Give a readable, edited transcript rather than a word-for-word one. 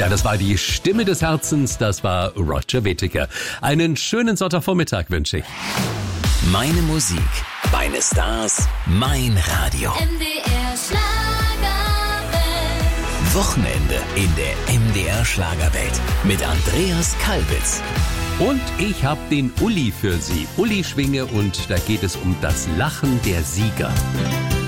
Ja, das war die Stimme des Herzens, das war Roger Whittaker. Einen schönen Sonntagvormittag wünsche ich. Meine Musik, meine Stars, mein Radio. MDR Schlagerwelt. Wochenende in der MDR Schlagerwelt mit Andreas Kalbitz. Und ich habe den Uli für Sie, Uli Schwinge, und da geht es um das Lachen der Sieger.